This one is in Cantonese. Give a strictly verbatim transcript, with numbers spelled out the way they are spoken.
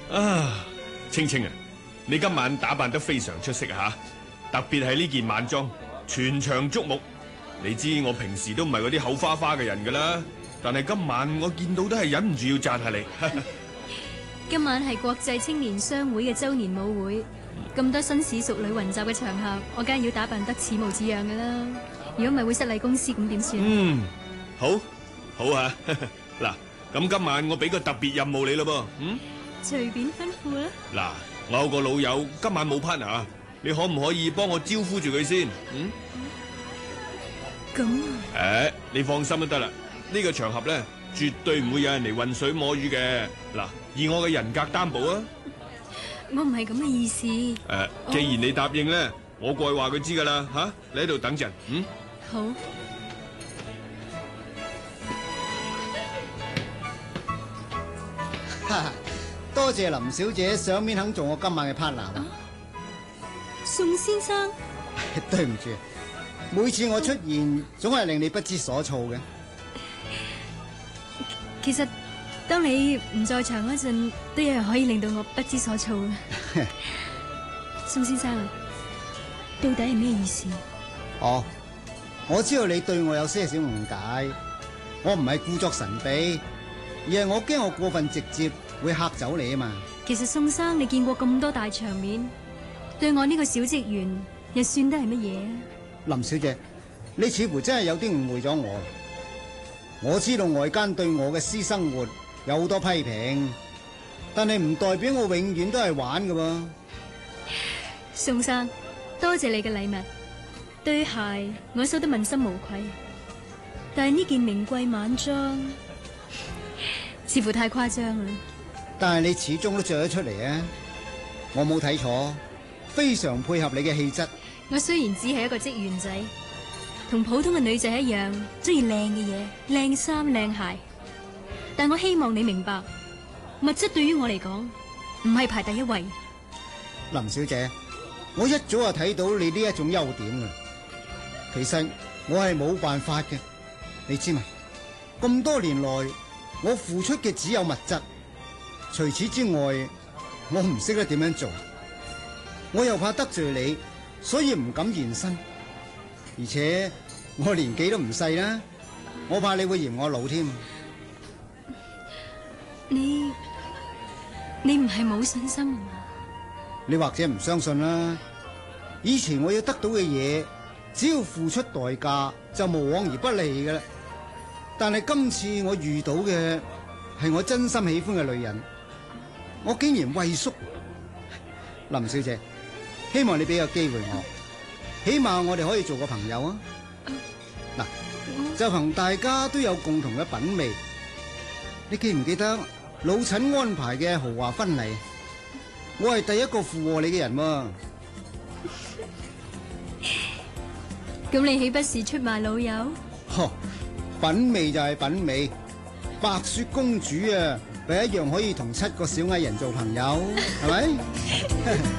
啊，青青啊，你今晚打扮得非常出色啊！特別係呢件晚裝，全場矚目。你知我平時都唔係嗰啲口花花嘅人噶啦，但係今晚我見到都係忍唔住要讚下你。 今晚係國際青年商會嘅周年舞會，咁多紳士淑女雲集嘅場合，我梗係要打扮得似模似樣噶啦。如果唔係會失禮公司，咁點算？嗯， 好，好啊。嗱，咁今晚我俾個特別任務你咯噃。嗯， 隨便吩咐啦。 嗱，我有個老友今晚冇 partner，你可唔可以幫我招呼住佢先？嗯， 咁啊？ 誒，你放心都得啦。呢個場合咧，絕對唔會有人嚟渾水摸魚嘅。嗱，以我嘅人格擔保啊。 我唔係咁嘅意思。誒， 既然你答應咧，我過去話佢知噶啦。吓，你喺度等陣。嗯， 好。 多謝林小姐賞面肯做我今晚嘅 partner。啊， 宋先生， 對唔住，每次我出現總係令你不知所措嘅。 其實當你唔在場嗰陣，都有人可以令到我不知所措嘅。宋先生，到底係咩意思？ 哦，我知道你對我有些少誤解，我唔係故作神秘，而係我驚我過分直接會嚇走你啊嘛。 其實宋生，你見過咁多大場面，對我呢個小職員又算得係乜嘢啊？ 林小姐，你似乎真係有啲誤會咗我。我知道外間對我嘅私生活有好多批評，但係唔代表我永遠都係玩㗎喎。 宋生，多謝你嘅禮物，對鞋我收得問心無愧，但係呢件名貴晚裝似乎太誇張啦。 但係你始終都着咗出嚟啊！我冇睇錯，非常配合你嘅氣質。 我雖然只係一個職員仔，同普通嘅女仔一樣，中意靚嘅嘢、靚衫、靚鞋，但我希望你明白，物質對於我嚟講唔係排第一位。 林小姐，我一早就睇到你呢一種優點嘅，其實我係冇辦法嘅，你知嘛？咁多年來，我付出嘅只有物質，除此之外，我唔識得點樣做，我又怕得罪你，所以唔敢現身。而且我年紀都唔細啦，我怕你會嫌我老添。 你你唔係冇信心啊？ 你或者唔相信啦。以前我要得到嘅嘢，只要付出代價就無往而不利㗎啦。但係今次我遇到嘅係我真心喜歡嘅女人，我竟然畏縮。林小姐，希望你俾個機會我，起碼我哋可以做個朋友啊。嗱，就憑大家都有共同嘅品味，你記唔記得老陳安排嘅豪華婚禮？我係第一個附和你嘅人喎。 咁你豈不是出賣老友？ 呵，品味就係品味，白雪公主啊，咪一樣可以同七個小矮人做朋友，係咪？